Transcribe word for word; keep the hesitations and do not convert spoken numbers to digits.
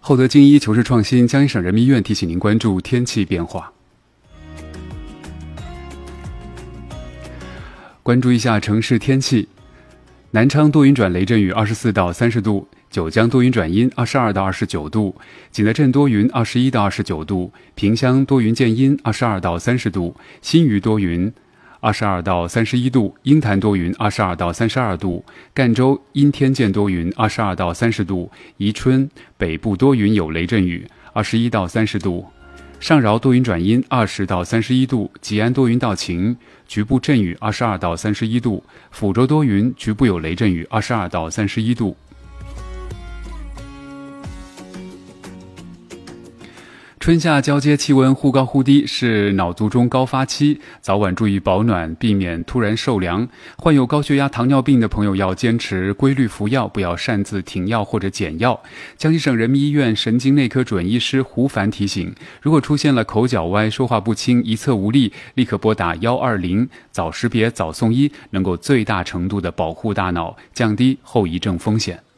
厚德京医求是创新江西省人民医院提醒您关注天气变化。关注一下城市天气，南昌多云转雷阵雨二十四到三十度，九江多云转阴二十二到二十九度，景德镇多云二十一到二十九度，萍乡多云见阴二十二到三十度，新余多云二十二到三十一度，鹰潭多云二十二到三十二度，赣州阴天见多云二十二到三十度，宜春北部多云有雷阵雨二十一到三十度，上饶多云转阴二十到三十一度，吉安多云到晴局部阵雨二十二到三十一度，抚州多云局部有雷阵雨二十二到三十一度。春夏交接气温忽高忽低，是脑卒中高发期，早晚注意保暖，避免突然受凉。患有高血压、糖尿病的朋友要坚持规律服药，不要擅自停药或者减药。江西省人民医院神经内科准医师胡凡提醒，如果出现了口角歪、说话不清、一侧无力，立刻拨打一二零，早识别早送医，能够最大程度地保护大脑，降低后遗症风险。